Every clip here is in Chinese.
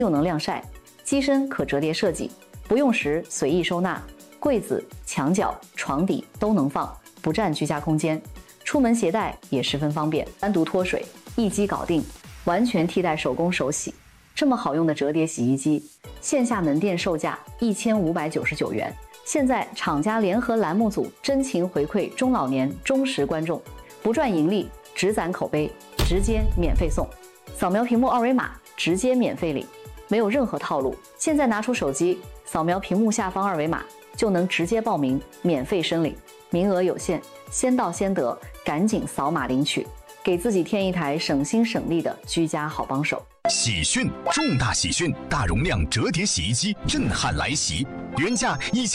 又能晾晒，机身可折叠设计，不用时随意收纳，柜子、墙角、床底都能放，不占居家空间。出门携带也十分方便，单独脱水，一机搞定，完全替代手工手洗。这么好用的折叠洗衣机，线下门店售价1599元。现在厂家联合栏目组真情回馈中老年忠实观众，不赚盈利，只攒口碑，直接免费送。扫描屏幕二维码，直接免费领，没有任何套路。现在拿出手机，扫描屏幕下方二维码，就能直接报名，免费申领。名额有限，先到先得，赶紧扫码领取，给自己添一台省心省力的居家好帮手。 喜讯！重大喜讯！大容量折叠洗衣机震撼来袭，原价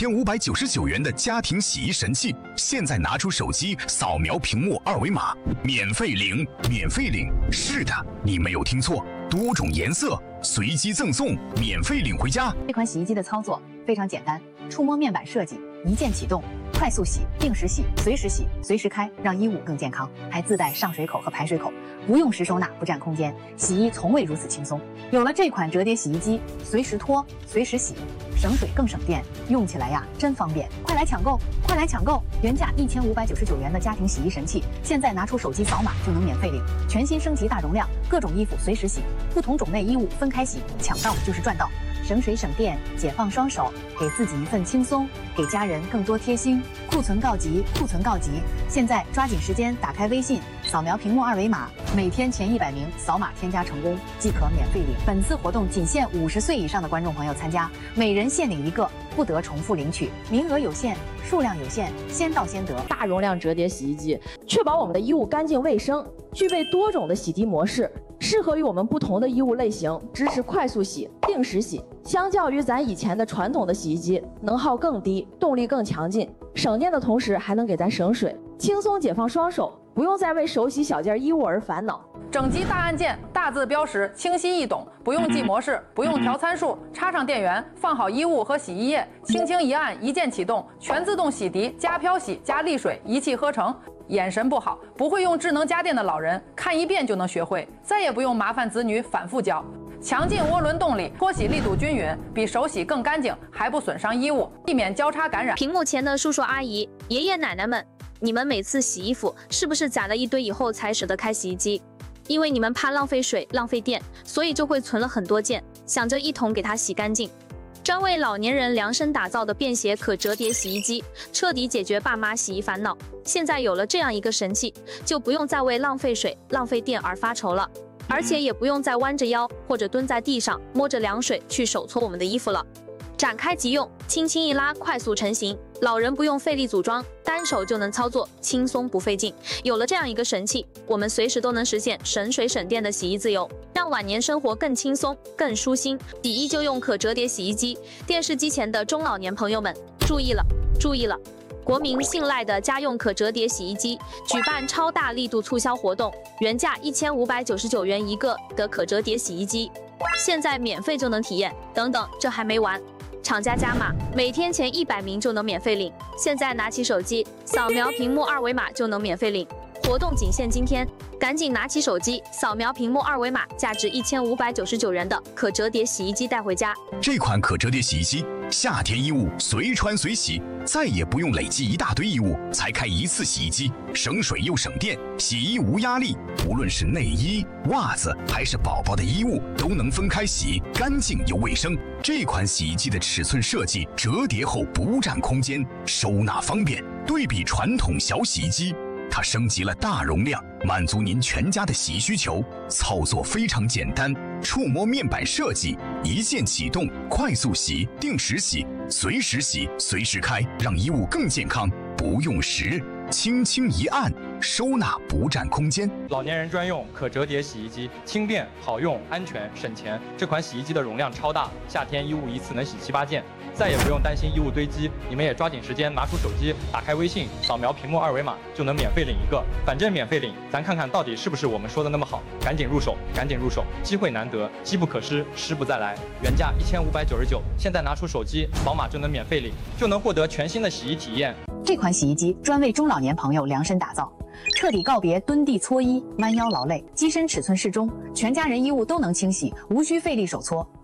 1599元的家庭洗衣神器，现在拿出手机扫描屏幕二维码，免费领，免费领！是的，你没有听错，多种颜色随机赠送，免费领回家。 这款洗衣机的操作非常简单，触摸面板设计，一键启动，快速洗、定时洗、随时洗、随时开，让衣物更健康。还自带上水口和排水口，不用时收纳，不占空间，洗衣从未如此轻松。有了这款折叠洗衣机，随时脱，随时洗，省水更省电，用起来呀真方便。快来抢购，快来抢购！原价1599元的家庭洗衣神器，现在拿出手机扫码就能免费领。全新升级大容量，各种衣服随时洗，不同种类衣物分开洗，抢到就是赚到。省水省电，解放双手，给自己一份轻松，给家人更多贴心。库存告急，库存告急！现在抓紧时间打开微信，扫描屏幕二维码，每天前100名扫码添加成功即可免费领。本次活动仅限50岁以上的观众朋友参加，每人限领1个，不得重复领取，名额有限，数量有限，先到先得。 大容量折叠洗衣机，确保我们的衣物干净卫生，具备多种的洗涤模式，适合于我们不同的衣物类型，支持快速洗、定时洗。相较于咱以前的传统的洗衣机，能耗更低，动力更强劲，省电的同时还能给咱省水，轻松解放双手，不用再为手洗小件衣物而烦恼。 整机大按键，大字标识，清晰易懂，不用记模式，不用调参数，插上电源，放好衣物和洗衣液，轻轻一按，一键启动，全自动洗涤加漂洗加沥水，一气呵成。眼神不好，不会用智能家电的老人，看一遍就能学会，再也不用麻烦子女反复教。强劲涡轮动力，脱洗力度均匀，比手洗更干净，还不损伤衣物，避免交叉感染。 屏幕前的叔叔阿姨、爷爷奶奶们，你们每次洗衣服是不是攒了一堆以后才舍得开洗衣机？因为你们怕浪费水、浪费电，所以就会存了很多件，想着一桶给它洗干净。专为老年人量身打造的便携可折叠洗衣机，彻底解决爸妈洗衣烦恼。现在有了这样一个神器，就不用再为浪费水、浪费电而发愁了，而且也不用再弯着腰或者蹲在地上摸着凉水去手搓我们的衣服了。展开即用，轻轻一拉，快速成型。老人不用费力组装，单手就能操作，轻松不费劲。有了这样一个神器，我们随时都能实现省水省电的洗衣自由，让晚年生活更轻松、更舒心。洗衣就用可折叠洗衣机。电视机前的中老年朋友们，注意了，注意了！国民信赖的家用可折叠洗衣机举办超大力度促销活动，原价1599元一个的可折叠洗衣机，现在免费就能体验。等等，这还没完！厂家加码，每天前100名就能免费领。现在拿起手机，扫描屏幕二维码就能免费领。活动仅限今天，赶紧拿起手机，扫描屏幕二维码，价值1599元的可折叠洗衣机带回家。 这款可折叠洗衣机，夏天衣物随穿随洗，再也不用累积一大堆衣物才开一次洗衣机，省水又省电，洗衣无压力。无论是内衣、袜子还是宝宝的衣物，都能分开洗，干净又卫生。这款洗衣机的尺寸设计，折叠后不占空间，收纳方便。对比传统小洗衣机，它升级了大容量，满足您全家的洗衣需求。操作非常简单，触摸面板设计，一键启动，快速洗、定时洗、随时洗、随时开，让衣物更健康。不用时，轻轻一按，收纳不占空间。 老年人专用可折叠洗衣机，轻便好用，安全省钱。这款洗衣机的容量超大，夏天衣物一次能洗7、8件，再也不用担心衣物堆积。你们也抓紧时间拿出手机，打开微信，扫描屏幕二维码就能免费领一个，反正免费领，咱看看到底是不是我们说的那么好。赶紧入手，赶紧入手，机会难得，机不可失，失不再来。原价1599，现在拿出手机扫码就能免费领，就能获得全新的洗衣体验。 这款洗衣机专为中老年朋友量身打造，彻底告别蹲地搓衣、弯腰劳累，机身尺寸适中，全家人衣物都能清洗，无需费力手搓。